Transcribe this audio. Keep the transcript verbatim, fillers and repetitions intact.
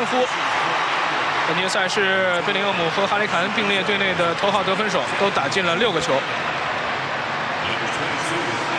夫。本届赛事，贝林厄姆和哈里凯恩并列队内的头号得分手，都打进了六个球。